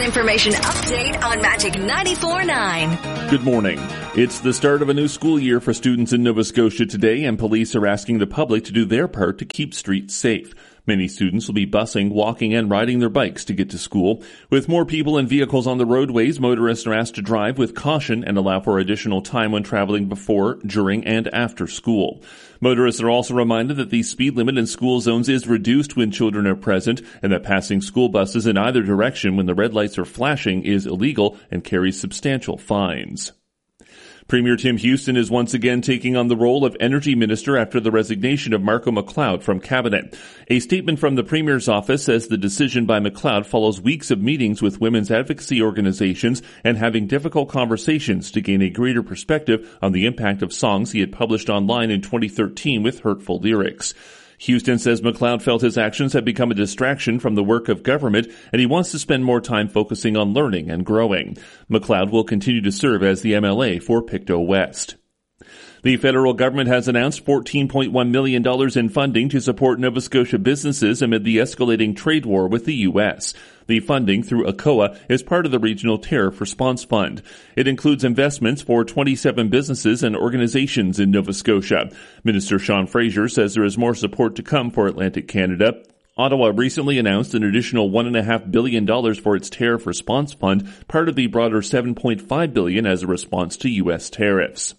information update on Magic 94.9. Good morning. It's the start of a new school year for students in Nova Scotia today, and police are asking the public to do their part to keep streets safe. Many students will be busing, walking, and riding their bikes to get to school. With more people and vehicles on the roadways, motorists are asked to drive with caution and allow for additional time when traveling before, during, and after school. Motorists are also reminded that the speed limit in school zones is reduced when children are present, and that passing school buses in either direction when the red lights are flashing is illegal and carries substantial fines. Premier Tim Houston is once again taking on the role of Energy Minister after the resignation of Marco MacLeod from Cabinet. A statement from the Premier's office says the decision by MacLeod follows weeks of meetings with women's advocacy organizations and having difficult conversations to gain a greater perspective on the impact of songs he had published online in 2013 with hurtful lyrics. Houston says MacLeod felt his actions had become a distraction from the work of government, and he wants to spend more time focusing on learning and growing. MacLeod will continue to serve as the MLA for Pictou West. The federal government has announced $14.1 million in funding to support Nova Scotia businesses amid the escalating trade war with the U.S. The funding through ACOA is part of the Regional Tariff Response Fund. It includes investments for 27 businesses and organizations in Nova Scotia. Minister Sean Fraser says there is more support to come for Atlantic Canada. Ottawa recently announced an additional $1.5 billion for its Tariff Response Fund, part of the broader $7.5 billion as a response to U.S. tariffs.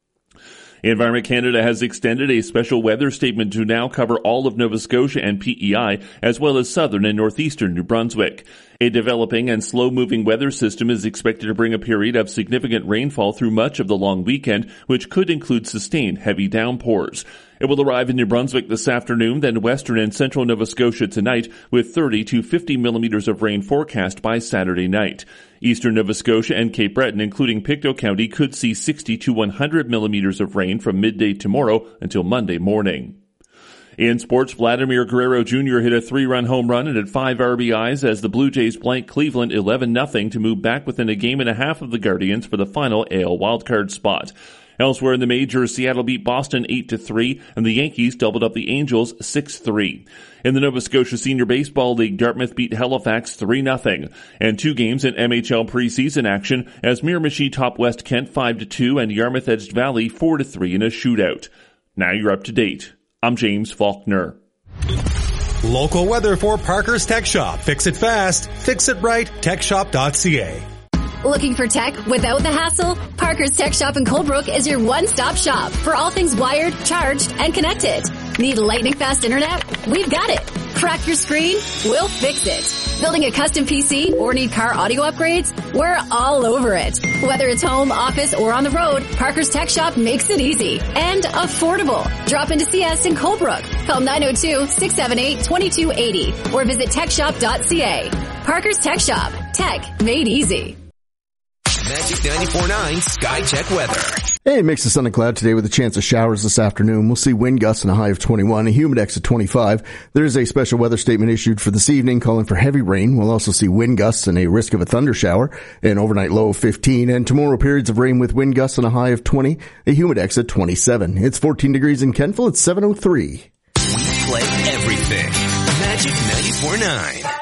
Environment Canada has extended a special weather statement to now cover all of Nova Scotia and PEI, as well as southern and northeastern New Brunswick. A developing and slow-moving weather system is expected to bring a period of significant rainfall through much of the long weekend, which could include sustained heavy downpours. It will arrive in New Brunswick this afternoon, then western and central Nova Scotia tonight, with 30 to 50 millimeters of rain forecast by Saturday night. Eastern Nova Scotia and Cape Breton, including Pictou County, could see 60 to 100 millimeters of rain from midday tomorrow until Monday morning. In sports, Vladimir Guerrero Jr. hit a 3-run home run and had 5 RBIs as the Blue Jays blanked Cleveland 11-0 to move back within a game and a half of the Guardians for the final AL wildcard spot. Elsewhere in the majors, Seattle beat Boston 8-3, and the Yankees doubled up the Angels 6-3. In the Nova Scotia Senior Baseball League, Dartmouth beat Halifax 3-0. And 2 games in MHL preseason action as Miramichi topped West Kent 5-2 and Yarmouth edged Valley 4-3 in a shootout. Now you're up to date. I'm James Faulkner. Local weather for Parker's Tech Shop. Fix it fast. Fix it right. TechShop.ca. Looking for tech without the hassle? Parker's Tech Shop in Colebrook is your one-stop shop for all things wired, charged, and connected. Need lightning-fast internet? We've got it. Crack your screen? We'll fix it. Building a custom PC or need car audio upgrades? We're all over it. Whether it's home, office, or on the road, Parker's Tech Shop makes it easy and affordable. Drop in to see us in Colebrook. Call 902-678-2280 or visit techshop.ca. Parker's Tech Shop. Tech made easy. Magic 94.9 Sky Check weather. Hey, mix of sun and cloud today with a chance of showers this afternoon. We'll see wind gusts and a high of 21, a humidex of 25. There is a special weather statement issued for this evening calling for heavy rain. We'll also see wind gusts and a risk of a thunder shower, an overnight low of 15, and tomorrow periods of rain with wind gusts and a high of 20, a humidex at 27. It's 14 degrees in Kentville. It's 7:03. We play everything. Magic 94.9.